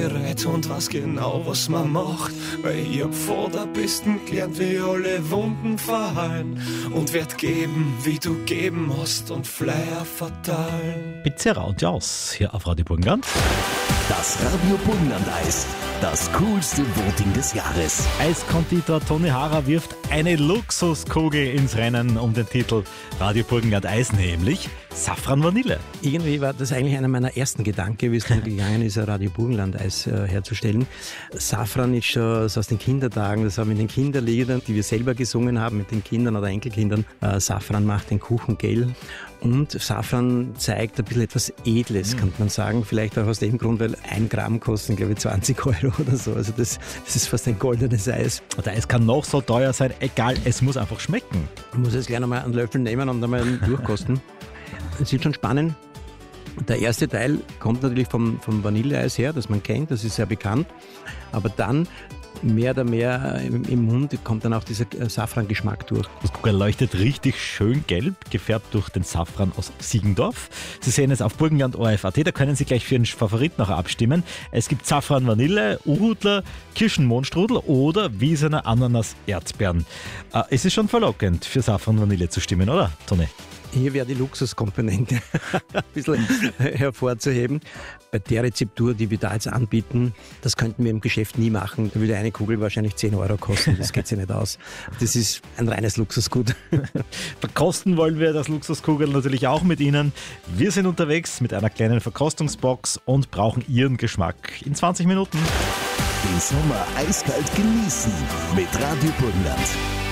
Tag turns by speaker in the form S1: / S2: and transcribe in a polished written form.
S1: gerät und weiß genau, was man macht. Weil ich hab vor der Besten gelernt, wie alle Wunden verheilen und werd geben, wie du geben hast und Flyer verteilen.
S2: Pizzeria und Jaus hier auf Radio Burgenland.
S3: Das Radio Burgenland-Eis. Das coolste Voting des Jahres.
S2: Eiskonditor Toni Harrer wirft eine Luxuskugel ins Rennen um den Titel Radio Burgenland Eis, nämlich Safran Vanille.
S4: Irgendwie war das eigentlich einer meiner ersten Gedanken, wie es dann gegangen ist, ein Radio Burgenland Eis herzustellen. Safran ist schon so aus den Kindertagen, das haben wir in den Kinderliedern, die wir selber gesungen haben mit den Kindern oder Enkelkindern. Safran macht den Kuchen gel. Und Safran zeigt ein bisschen etwas Edles, kann man sagen. Vielleicht auch aus dem Grund, weil 1 Gramm kosten, glaube ich, 20 € oder so. Also das ist fast ein goldenes Eis.
S2: Und der Eis kann noch so teuer sein, egal, es muss einfach schmecken.
S4: Ich muss jetzt gleich nochmal einen Löffel nehmen und einmal durchkosten. Es ist schon spannend. Der erste Teil kommt natürlich vom Vanilleeis her, das man kennt, das ist sehr bekannt. Aber dann mehr oder mehr im Mund kommt dann auch dieser Safran-Geschmack durch.
S2: Das Kugel leuchtet richtig schön gelb, gefärbt durch den Safran aus Siegendorf. Sie sehen es auf burgenland.orf.at, da können Sie gleich für Ihren Favorit noch abstimmen. Es gibt Safran Vanille, Uhudler, Kirschenmohnstrudel oder Wiesener Ananas Erdbeeren. Es ist schon verlockend, für Safran Vanille zu stimmen, oder, Toni?
S4: Hier wäre die Luxuskomponente ein bisschen hervorzuheben. Bei der Rezeptur, die wir da jetzt anbieten, das könnten wir im Geschäft nie machen. Da würde eine Kugel wahrscheinlich 10 € kosten. Das geht sich nicht aus. Das ist ein reines Luxusgut.
S2: Verkosten wollen wir das Luxuskugel natürlich auch mit Ihnen. Wir sind unterwegs mit einer kleinen Verkostungsbox und brauchen Ihren Geschmack. In 20 Minuten.
S3: Den Sommer eiskalt genießen mit Radio Burgenland.